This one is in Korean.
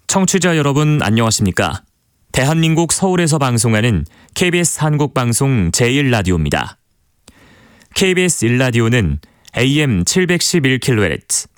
청취자 여러분 안녕하십니까? 대한민국 서울에서 방송하는 KBS 한국방송 제1라디오입니다. KBS 1라디오는 AM 711kHz,